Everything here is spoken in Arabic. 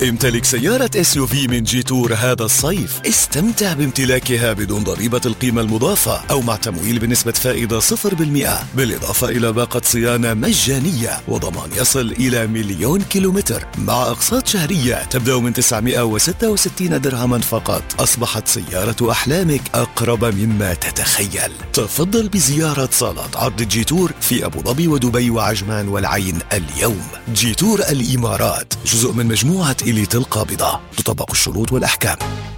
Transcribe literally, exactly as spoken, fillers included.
امتلك سيارة إس يو في من جيتور هذا الصيف. استمتع بامتلاكها بدون ضريبة القيمة المضافة أو مع تمويل بنسبة فائدة صفر بالمئة، بالإضافة إلى باقة صيانة مجانية وضمان يصل إلى مليون كيلومتر مع أقساط شهرية تبدأ من تسعمئة وستة وستين درهما فقط. أصبحت سيارة أحلامك أقرب مما تتخيل. تفضل بزيارة صالة عرض جيتور في أبو ظبي ودبي وعجمان والعين اليوم. جيتور الإمارات جزء من مجموعة إليت القابضة. تطبق الشروط والأحكام.